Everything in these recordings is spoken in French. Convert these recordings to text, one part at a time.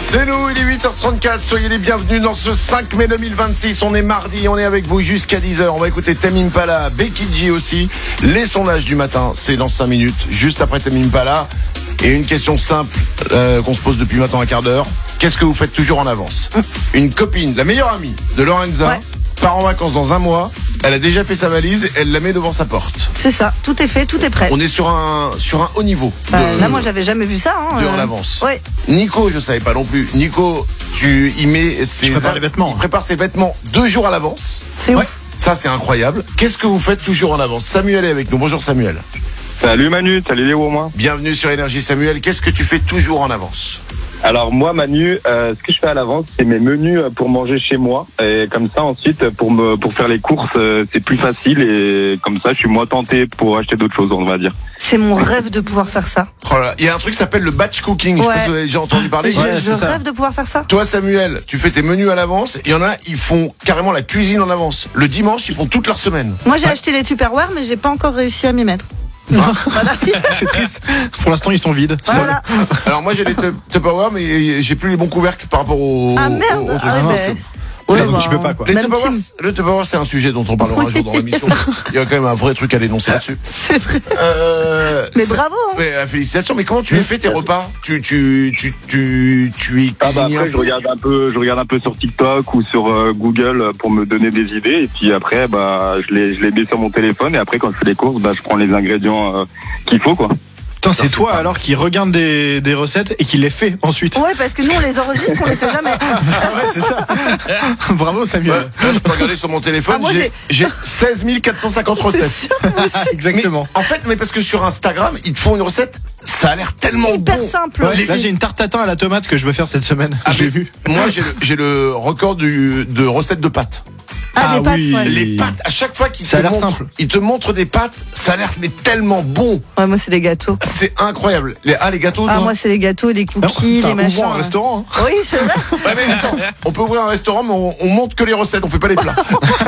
C'est nous, il est 8h34, soyez les bienvenus dans ce 5 mai 2026, on est mardi, on est avec vous jusqu'à 10h, on va écouter Tame Impala, Becky G aussi, les sondages du matin, c'est dans 5 minutes, juste après Tame Impala, et une question simple qu'on se pose depuis maintenant un quart d'heure, qu'est-ce que vous faites toujours en avance ? Une copine, la meilleure amie de Lorenza, part en vacances dans un mois, elle a déjà fait sa valise, elle la met devant sa porte. C'est ça, tout est fait, tout est prêt. On est sur un haut niveau. Là, moi, j'avais jamais vu ça. En avance. Ouais. Nico, je savais pas non plus. Nico, il prépare ses vêtements 2 jours à l'avance. C'est ouf. Ça, c'est incroyable. Qu'est-ce que vous faites toujours en avance ? Samuel est avec nous. Bonjour Samuel. Salut Manu, salut les moi. Bienvenue sur Énergie Samuel. Qu'est-ce que tu fais toujours en avance ? Alors moi Manu, ce que je fais à l'avance, c'est mes menus pour manger chez moi. Et comme ça ensuite, pour faire les courses, c'est plus facile et comme ça, je suis moins tenté pour acheter d'autres choses, on va dire. C'est mon rêve de pouvoir faire ça. Oh là là, il y a un truc qui s'appelle le batch cooking. Je sais pas si vous avez déjà entendu parler. Je rêve de pouvoir faire ça. Toi Samuel, tu fais tes menus à l'avance. Il y en a, ils font carrément la cuisine en avance. Le dimanche, ils font toute leur semaine. Moi, j'ai acheté les Tupperware, mais j'ai pas encore réussi à m'y mettre. Voilà. C'est triste. Pour l'instant, ils sont vides. Voilà. Alors moi j'ai les Tupperware, mais j'ai plus les bons couvercles par rapport au. Ah merde. au truc. Tu peux pas quoi. Le Tupperware, c'est un sujet dont on parlera un jour dans l'émission. Il y a quand même un vrai truc à dénoncer là-dessus. C'est vrai. Mais bravo. Mais félicitations. Mais comment tu les fais tes repas ? Tu es cuisinier. Après, je regarde un peu sur TikTok ou sur Google pour me donner des idées. Et puis après, je les mets sur mon téléphone. Et après, quand je fais les courses, je prends les ingrédients qu'il faut quoi. Putain, c'est toi alors qui regarde des recettes et qui les fait ensuite. Ouais, parce que nous on les enregistre, on les fait jamais. Ouais, c'est ça. Bravo Samuel. Là, je peux regarder sur mon téléphone, j'ai 16 450 recettes. Exactement. Mais parce que sur Instagram, ils te font une recette, ça a l'air tellement hyper bon. simple. Ouais, là, j'ai une tarte tatin à la tomate que je veux faire cette semaine. Je l'ai vu. Moi, j'ai le record de recettes de pâtes. Les pâtes, oui. Les pâtes, à chaque fois qu'ils il te montrent des pâtes, ça a l'air mais tellement bon. Ouais, moi c'est des gâteaux. C'est incroyable. Les gâteaux. Moi c'est les gâteaux, les cookies, les machins. On ouvre un restaurant. Hein. Oui, c'est vrai. Ouais, mais attends, on peut ouvrir un restaurant, mais on monte que les recettes, on fait pas les plats.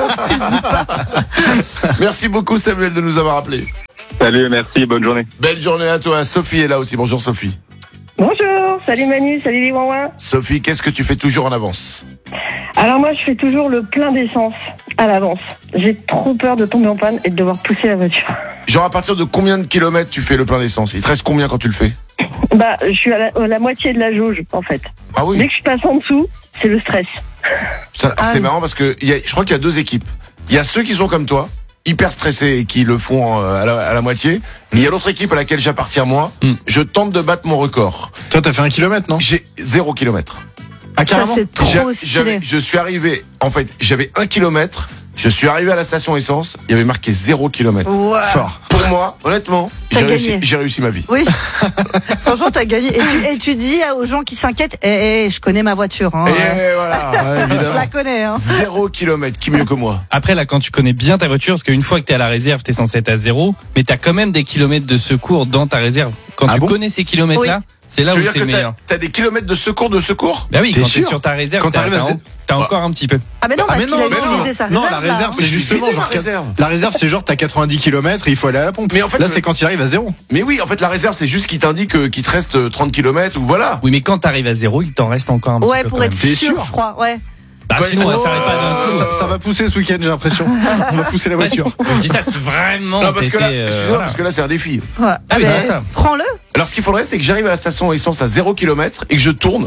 Merci beaucoup Samuel de nous avoir appelés. Salut, merci, bonne journée. Belle journée à toi. Sophie est là aussi. Bonjour Sophie. Bonjour, salut Manu, salut les ouin-ouin. Sophie, qu'est-ce que tu fais toujours en avance ? Alors moi je fais toujours le plein d'essence à l'avance. J'ai trop peur de tomber en panne et de devoir pousser la voiture. Genre à partir de combien de kilomètres tu fais le plein d'essence ? Il te reste combien quand tu le fais ? Je suis à la moitié de la jauge en fait. Ah oui. Dès que je passe en dessous, c'est le stress. C'est marrant parce que je crois qu'il y a 2 équipes. Il y a ceux qui sont comme toi, hyper stressés et qui le font à la moitié. Mais il y a l'autre équipe à laquelle j'appartiens moi. Je tente de battre mon record. Toi, t'as fait 1 kilomètre, non ? J'ai 0 kilomètre. Ah, carrément. Ça, c'est trop stylé. Je suis arrivé, en fait, j'avais 1 kilomètre. Je suis arrivé à la station essence, il y avait marqué 0 kilomètre. Wow. Fort. Pour moi, honnêtement, j'ai réussi ma vie. Oui. Franchement, t'as gagné. Et tu dis aux gens qui s'inquiètent, je connais ma voiture. Hein. Et voilà. Je la connais. Hein. 0 kilomètre, qui mieux que moi. Après, là, quand tu connais bien ta voiture, parce qu'une fois que t'es à la réserve, t'es censé être à 0, mais t'as quand même des kilomètres de secours dans ta réserve. Quand tu connais ces kilomètres-là, c'est là où t'es meilleur. T'as des kilomètres de secours Bah oui, quand t'es sur ta réserve, t'as encore un petit peu. Ah mais non, parce qu'il a utilisé sa réserve. Non, la réserve, c'est justement genre la réserve, c'est genre t'as 90 km et il faut aller à la pompe. Mais en fait, là, c'est quand il arrive à 0. Mais oui, en fait, la réserve, c'est juste qu'il t'indique qu'il te reste 30 km ou voilà. Oui, mais quand t'arrives à 0, il t'en reste encore un petit peu. Ouais, pour être sûr, je crois. Ouais. Sinon, ça s'arrête pas d'un coup. Ça va pousser ce week-end, j'ai l'impression. On va pousser la voiture. Je dis ça, c'est vraiment. Non, parce que là, c'est un défi. Ouais. Ah oui, c'est ça. Prends-le. Alors, ce qu'il faudrait, c'est que j'arrive à la station essence à 0 km et que je tourne.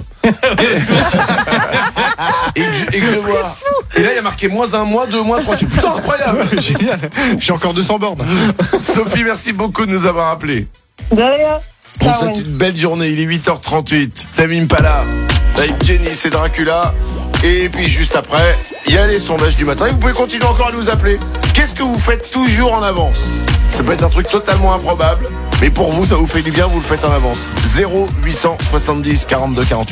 et que je vois. Et là, il y a marqué -1, -2, -3. Je dis putain, incroyable. Génial. J'ai encore 200 bornes. Sophie, merci beaucoup de nous avoir appelés. De rien. On vous souhaite une belle journée. Il est 8h38. Tame Impala avec Jenny, c'est Dracula. Et puis juste après, il y a les sondages du matin. Et vous pouvez continuer encore à nous appeler. Qu'est-ce que vous faites toujours en avance ? Ça peut être un truc totalement improbable, mais pour vous, ça vous fait du bien, vous le faites en avance. 0870 42 48.